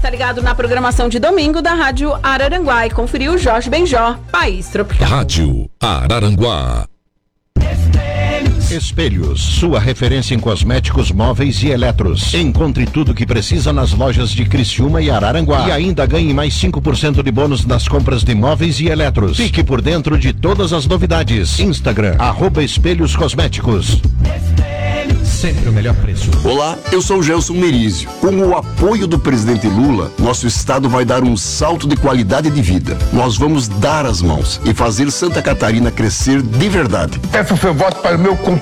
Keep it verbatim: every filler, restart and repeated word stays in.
tá ligado na programação de domingo da Rádio Araranguá e conferiu o Jorge Benjó, País Tropical. Rádio Araranguá. Espelhos, sua referência em cosméticos, móveis e eletros. Encontre tudo o que precisa nas lojas de Criciúma e Araranguá. E ainda ganhe mais cinco por cento de bônus nas compras de móveis e eletros. Fique por dentro de todas as novidades. Instagram, arroba Espelhos Cosméticos. Sempre o melhor preço. Olá, eu sou o Gelson Merizio. Com o apoio do presidente Lula, nosso estado vai dar um salto de qualidade de vida. Nós vamos dar as mãos e fazer Santa Catarina crescer de verdade. Peço seu voto para o meu